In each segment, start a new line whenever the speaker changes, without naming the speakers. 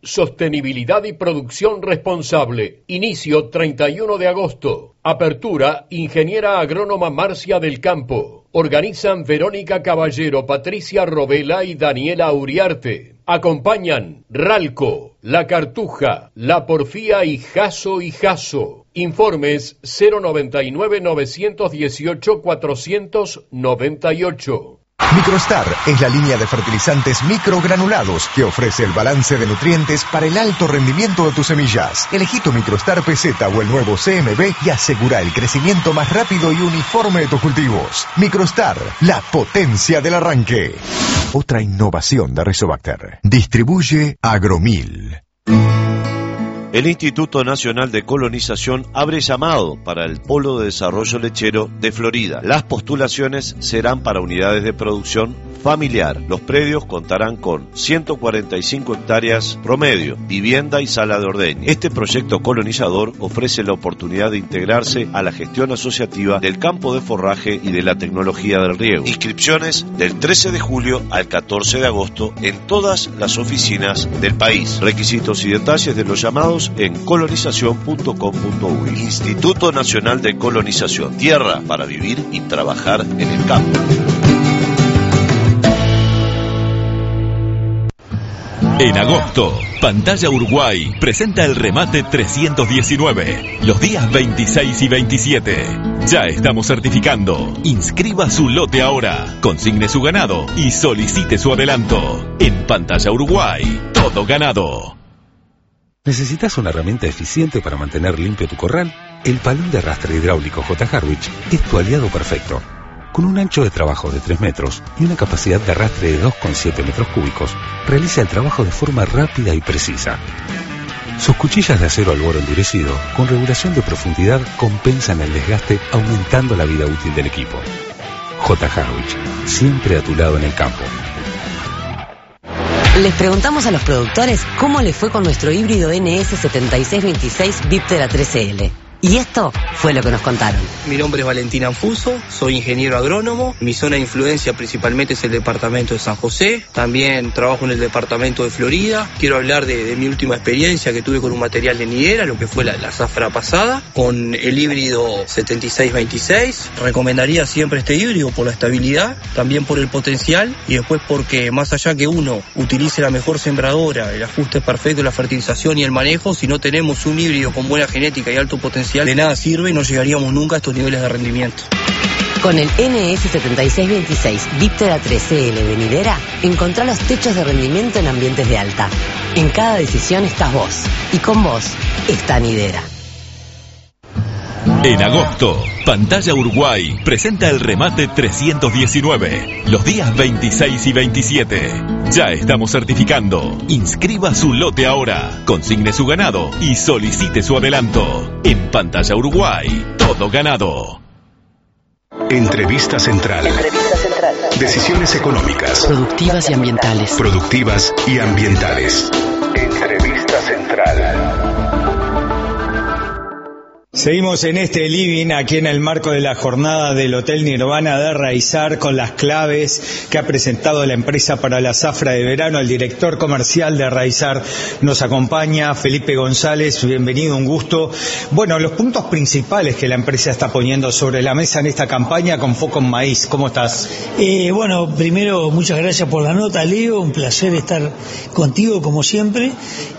sostenibilidad y producción responsable. Inicio 31 de agosto. Apertura, ingeniera agrónoma Marcia del Campo. Organizan Verónica Caballero, Patricia Robela y Daniela Uriarte. Acompañan Ralco, La Cartuja, La Porfía y Jaso y Jaso. Informes 099-918-498.
Microstar es la línea de fertilizantes microgranulados que ofrece el balance de nutrientes para el alto rendimiento de tus semillas. Elegí tu Microstar PZ o el nuevo CMB y asegura el crecimiento más rápido y uniforme de tus cultivos. Microstar, la potencia del arranque. Otra innovación de Rizobacter. Distribuye Agromil.
El Instituto Nacional de Colonización abre llamado para el Polo de Desarrollo Lechero de Florida. Las postulaciones serán para unidades de producción familiar. Los predios contarán con 145 hectáreas promedio, vivienda y sala de ordeño. Este proyecto colonizador ofrece la oportunidad de integrarse a la gestión asociativa del campo de forraje y de la tecnología del riego. Inscripciones del 13 de julio al 14 de agosto en todas las oficinas del país. Requisitos y detalles de los llamados en colonización.com.uy. Instituto Nacional de Colonización. Tierra para vivir y trabajar en el campo.
En agosto, Pantalla Uruguay presenta el remate 319, los días 26 y 27. Ya estamos certificando. Inscriba su lote ahora, consigne su ganado y solicite su adelanto. En Pantalla Uruguay, todo ganado.
¿Necesitas una herramienta eficiente para mantener limpio tu corral? El palón de arrastre hidráulico J. Harwich es tu aliado perfecto. Con un ancho de trabajo de 3 metros y una capacidad de arrastre de 2,7 metros cúbicos, realiza el trabajo de forma rápida y precisa. Sus cuchillas de acero alboro endurecido, con regulación de profundidad, compensan el desgaste, aumentando la vida útil del equipo. J. Harwich, siempre a tu lado en el campo.
Les preguntamos a los productores cómo les fue con nuestro híbrido NS7626 Viptera 13L. Y esto fue lo que nos contaron.
Mi nombre es Valentín Anfuso, soy ingeniero agrónomo. Mi zona de influencia principalmente es el departamento de San José. También trabajo en el departamento de Florida. Quiero hablar de mi última experiencia que tuve con un material de nidera, lo que fue la zafra pasada, con el híbrido 7626. Recomendaría siempre este híbrido por la estabilidad, también por el potencial y después porque más allá que uno utilice la mejor sembradora, el ajuste perfecto, la fertilización y el manejo, si no tenemos un híbrido con buena genética y alto potencial, de nada sirve y no llegaríamos nunca a estos niveles de rendimiento.
Con el NS7626 Viptera 13L de nidera, encontrá los techos de rendimiento en ambientes de alta. En cada decisión estás vos, y con vos está nidera.
En agosto, Pantalla Uruguay presenta el remate 319, los días 26 y 27. Ya estamos certificando. Inscriba su lote ahora, consigne su ganado y solicite su adelanto. En Pantalla Uruguay, todo ganado.
Entrevista Central. Decisiones económicas.
Productivas y ambientales.
Productivas y ambientales. Entrevista Central.
Seguimos en este living aquí en el marco de la jornada del Hotel Nirvana de Raizar con las claves que ha presentado la empresa para la zafra de verano. El director comercial de Raizar nos acompaña, Felipe González, bienvenido, un gusto. Bueno, los puntos principales que la empresa está poniendo sobre la mesa en esta campaña con foco en maíz, ¿cómo estás?
Bueno, primero muchas gracias por la nota, Leo, un placer estar contigo como siempre.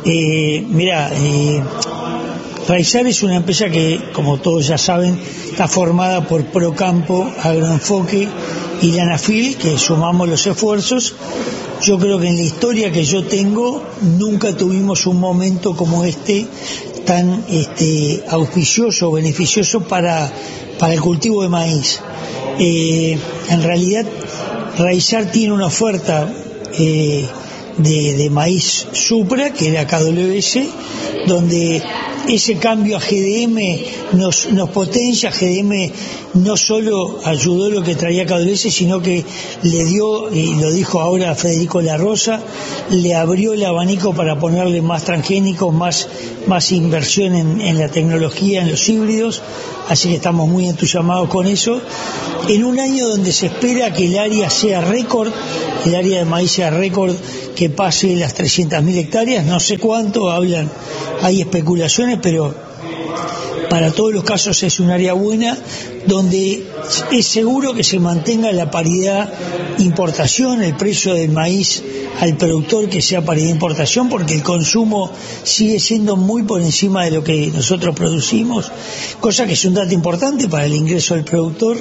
Raizar es una empresa que, como todos ya saben, está formada por Procampo, Agroenfoque y la ANAFIL, que sumamos los esfuerzos. Yo creo que en la historia que yo tengo nunca tuvimos un momento como este tan auspicioso, beneficioso para el cultivo de maíz. En realidad, Raizar tiene una oferta de maíz Supra, que era KWS, donde ese cambio a GDM nos potencia. GDM no solo ayudó lo que traía KWS, sino que le dio, y lo dijo ahora Federico La Rosa, le abrió el abanico para ponerle más transgénicos, más inversión en la tecnología, en los híbridos, así que estamos muy entusiasmados con eso. En un año donde se espera que el área sea récord, el área de maíz sea récord, que pase las 300.000 hectáreas, no sé cuánto, hay especulaciones, pero para todos los casos es un área buena, donde es seguro que se mantenga la paridad importación, el precio del maíz al productor que sea paridad importación, porque el consumo sigue siendo muy por encima de lo que nosotros producimos, cosa que es un dato importante para el ingreso del productor.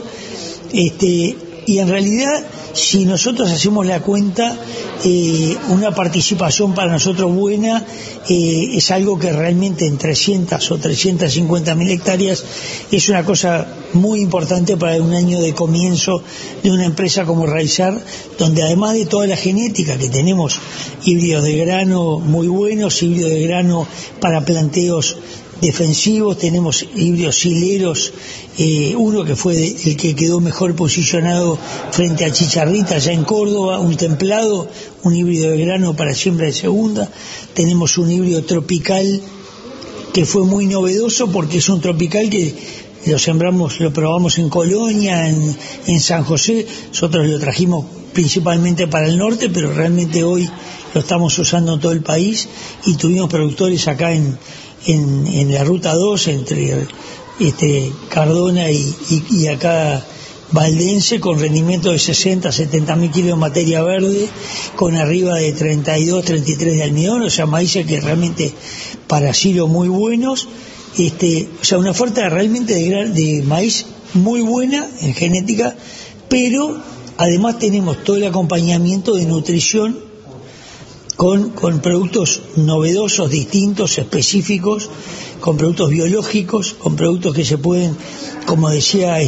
Y en realidad, si nosotros hacemos la cuenta, una participación para nosotros buena es algo que realmente en 300 o 350.000 hectáreas es una cosa muy importante para un año de comienzo de una empresa como Raizar, donde además de toda la genética que tenemos, híbridos de grano muy buenos, híbridos de grano para planteos defensivos, tenemos híbridos hileros, uno que fue el que quedó mejor posicionado frente a Chicharrita allá en Córdoba, un templado, un híbrido de grano para siembra de segunda. Tenemos un híbrido tropical que fue muy novedoso porque es un tropical que lo probamos en Colonia, en San José. Nosotros lo trajimos principalmente para el norte, pero realmente hoy lo estamos usando en todo el país, y tuvimos productores acá en la ruta 2 entre Cardona y acá Valdense, con rendimiento de 60-70.000 kilos de materia verde, con arriba de 32-33 de almidón, o sea, maíces que realmente para silo muy buenos, o sea, una oferta realmente de maíz muy buena en genética, pero además tenemos todo el acompañamiento de nutrición con productos novedosos, distintos, específicos, con productos biológicos, con productos que se pueden, como decía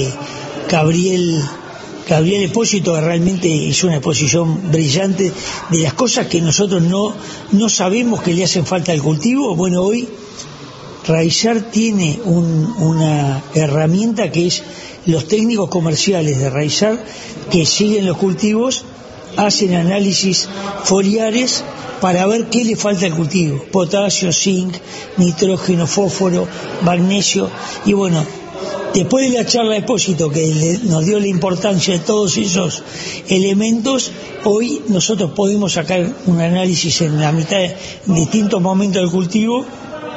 Gabriel Espósito, que realmente hizo una exposición brillante de las cosas que nosotros no sabemos que le hacen falta al cultivo. Bueno, hoy Raizar tiene una herramienta que es los técnicos comerciales de Raizar, que siguen los cultivos, hacen análisis foliares para ver qué le falta al cultivo: potasio, zinc, nitrógeno, fósforo, magnesio. Y bueno, después de la charla de Espósito, que nos dio la importancia de todos esos elementos, hoy nosotros podemos sacar un análisis en la mitad de distintos momentos del cultivo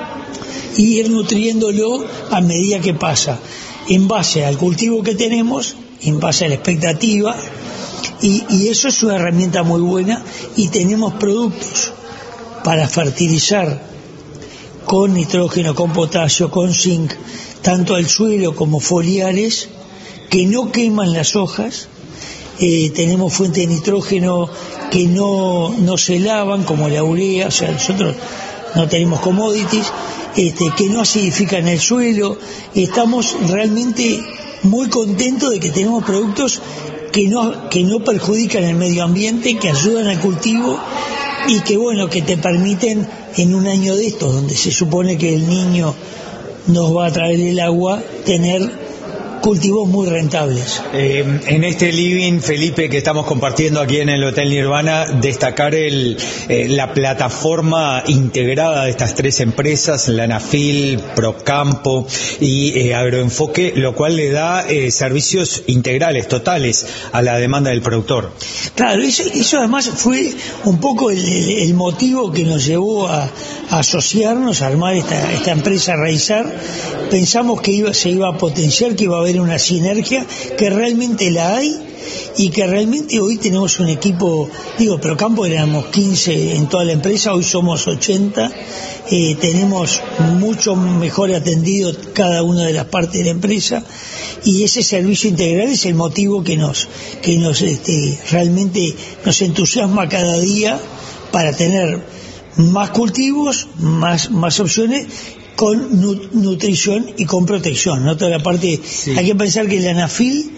y ir nutriéndolo a medida que pasa, en base al cultivo que tenemos, en base a la expectativa. Y eso es una herramienta muy buena, y tenemos productos para fertilizar con nitrógeno, con potasio, con zinc, tanto al suelo como foliares, que no queman las hojas. Tenemos fuente de nitrógeno que no se lavan, como la urea, o sea, nosotros no tenemos commodities, que no acidifican el suelo. Estamos realmente muy contentos de que tenemos productos que no perjudican el medio ambiente, que ayudan al cultivo, y que bueno, que te permiten en un año de estos, donde se supone que el niño nos va a traer el agua, tener cultivos muy rentables.
En este living, Felipe, que estamos compartiendo aquí en el Hotel Nirvana, destacar la plataforma integrada de estas tres empresas, la Anafil, Procampo y Agroenfoque, lo cual le da servicios integrales, totales, a la demanda del productor.
Claro, eso además fue un poco el motivo que nos llevó a asociarnos, a armar esta empresa Raizar. Pensamos que se iba a potenciar, que iba a haber una sinergia, que realmente la hay, y que realmente hoy tenemos un equipo, Procampo éramos 15 en toda la empresa, hoy somos 80, tenemos mucho mejor atendido cada una de las partes de la empresa, y ese servicio integral es el motivo que nos realmente nos entusiasma cada día para tener más cultivos, más opciones, con nutrición y con protección, ¿no? Toda la parte, sí. Hay que pensar que la Anafil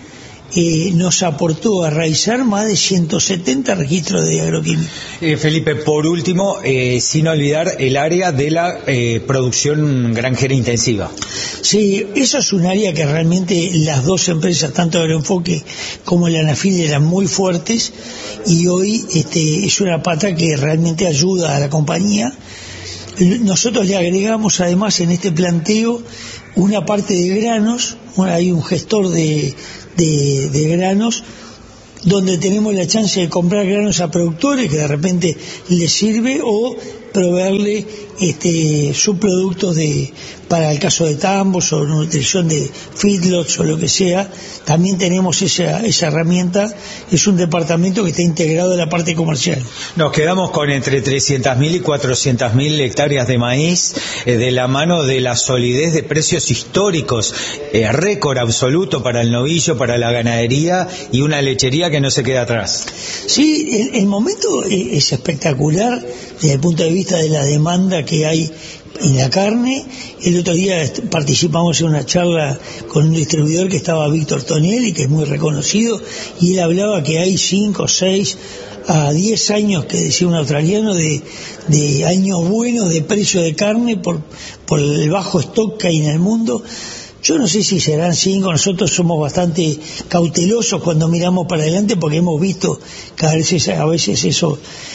nos aportó a Raizar más de 170 registros de agroquímicos.
Felipe, por último, sin olvidar el área de la producción granjera intensiva.
Sí, eso es un área que realmente las dos empresas, tanto Agroenfoque como la ANAFIL, eran muy fuertes, y hoy es una pata que realmente ayuda a la compañía. Nosotros le agregamos además en este planteo una parte de granos. Hay un gestor de granos donde tenemos la chance de comprar granos a productores que de repente les sirve, o proveerle subproductos para el caso de tambos o nutrición de feedlots o lo que sea. También tenemos esa herramienta. Es un departamento que está integrado en la parte comercial.
Nos quedamos con entre 300.000 y 400.000 hectáreas de maíz, de la mano de la solidez de precios históricos, récord absoluto para el novillo, para la ganadería, y una lechería que no se queda atrás.
Sí, el momento es espectacular desde el punto de vista de la demanda que hay en la carne. El otro día participamos en una charla con un distribuidor que estaba, Víctor Tonelli, que es muy reconocido, y él hablaba que hay 5, 6 a 10 años, que decía un australiano, de años buenos de precio de carne por el bajo stock que hay en el mundo. Yo no sé si serán 5, nosotros somos bastante cautelosos cuando miramos para adelante, porque hemos visto que a veces eso,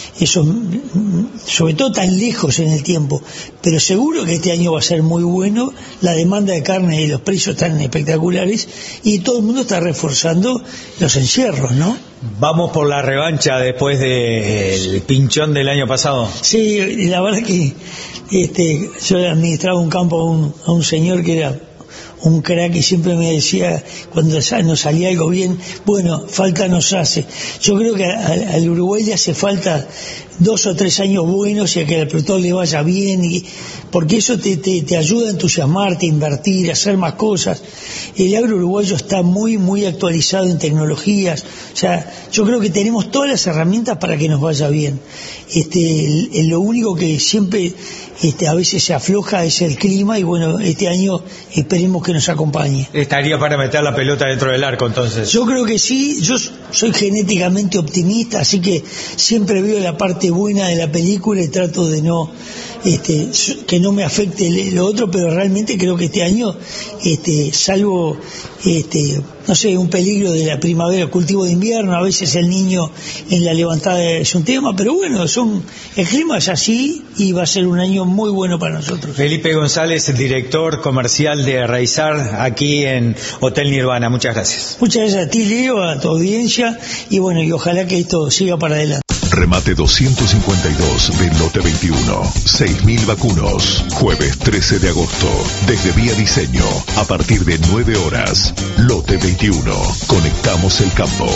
sobre todo tan lejos en el tiempo, pero seguro que este año va a ser muy bueno. La demanda de carne y los precios están espectaculares, y todo el mundo está reforzando los encierros, ¿no?
Vamos por la revancha después del pinchón del año pasado.
Sí, la verdad que yo le administraba un campo a un señor que era un crack, y siempre me decía, cuando nos salía algo bien, bueno, falta nos hace. Yo creo que al Uruguay le hace falta 2 o 3 años buenos y a que al productor le vaya bien, porque eso te ayuda a entusiasmarte, a invertir, a hacer más cosas. El agro uruguayo está muy, muy actualizado en tecnologías. O sea, yo creo que tenemos todas las herramientas para que nos vaya bien. Lo único que siempre a veces se afloja es el clima, y bueno, este año esperemos que nos acompañe.
Estaría para meter la pelota dentro del arco, entonces.
Yo creo que sí. Yo soy genéticamente optimista, así que siempre veo la parte buena de la película y trato de que no me afecte lo otro, pero realmente creo que este año, salvo no sé, un peligro de la primavera, cultivo de invierno, a veces el niño en la levantada es un tema, pero bueno, el clima es así, y va a ser un año muy bueno para nosotros.
Felipe González, director comercial de Raizar, aquí en Hotel Nirvana. Muchas gracias.
Muchas gracias a ti, Leo, a tu audiencia, y bueno, y ojalá que esto siga para adelante.
Remate 252 del lote 21. 6.000 vacunos. Jueves 13 de agosto. Desde Vía Diseño. A partir de 9 horas. Lote 21. Conectamos el campo.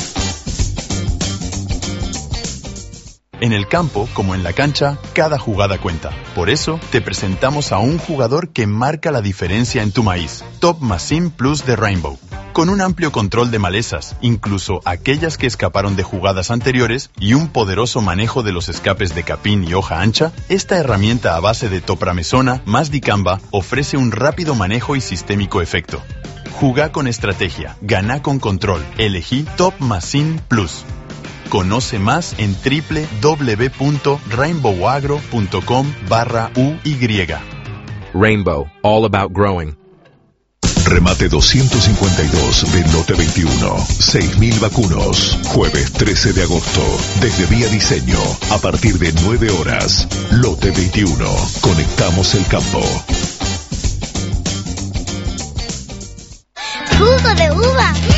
En el campo, como en la cancha, cada jugada cuenta. Por eso, te presentamos a un jugador que marca la diferencia en tu maíz. Top Machine Plus de Rainbow. Con un amplio control de malezas, incluso aquellas que escaparon de jugadas anteriores, y un poderoso manejo de los escapes de capín y hoja ancha, esta herramienta a base de topramezona más dicamba ofrece un rápido manejo y sistémico efecto. Jugá con estrategia, ganá con control. Elegí Top Machine Plus. Conoce más en www.rainbowagro.com/UY.
Rainbow, all about growing.
Remate 252 del lote 21. 6.000 vacunos. Jueves 13 de agosto. Desde Vía Diseño. A partir de 9 horas. Lote 21. Conectamos el campo.
Jugo de uva.